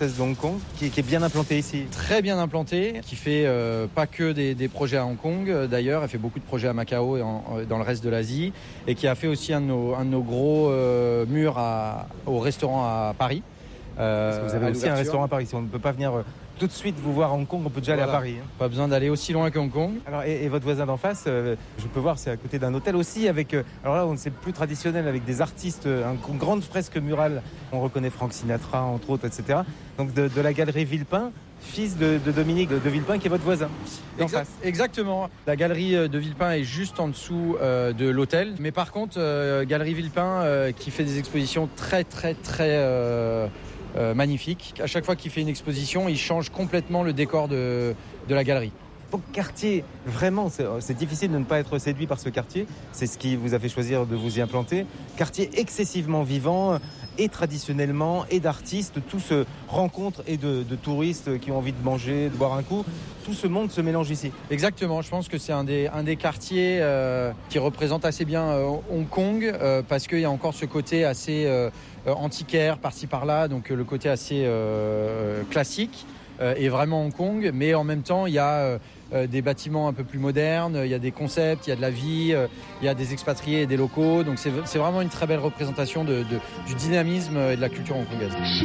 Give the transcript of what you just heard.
française de Hong Kong qui est bien implantée ici. Très bien implantée, qui fait pas que des projets à Hong Kong. D'ailleurs, elle fait beaucoup de projets à Macao et dans le reste de l'Asie. Et qui a fait aussi un de nos gros murs au restaurant à Paris. Parce que vous avez aussi un restaurant à Paris. Si on ne peut pas venir tout de suite vous voir à Hong Kong, on peut déjà aller à Paris. Pas besoin d'aller aussi loin que Hong Kong. Alors, et votre voisin d'en face, je peux voir, c'est à côté d'un hôtel aussi avec. Alors là, c'est plus traditionnel avec des artistes, une grande fresque murale. On reconnaît Frank Sinatra, entre autres, etc. Donc de la galerie Villepin, fils de Dominique de Villepin, qui est votre voisin. Exactement. La galerie de Villepin est juste en dessous de l'hôtel. Mais par contre, galerie Villepin qui fait des expositions très, très, très magnifique. À chaque fois qu'il fait une exposition, il change complètement le décor de la galerie. Donc quartier, vraiment, c'est difficile de ne pas être séduit par ce quartier. C'est ce qui vous a fait choisir de vous y implanter. Quartier excessivement vivant, et traditionnellement, et d'artistes. Tout se rencontre, et de touristes qui ont envie de manger, de boire un coup. Tout ce monde se mélange ici. Exactement, je pense que c'est un des quartiers qui représente assez bien Hong Kong, parce qu'il y a encore ce côté assez antiquaire par-ci par-là, donc le côté assez classique est vraiment Hong Kong, mais en même temps il y a des bâtiments un peu plus modernes, il y a des concepts, il y a de la vie, il y a des expatriés et des locaux, donc c'est vraiment une très belle représentation du dynamisme et de la culture hongkongaise.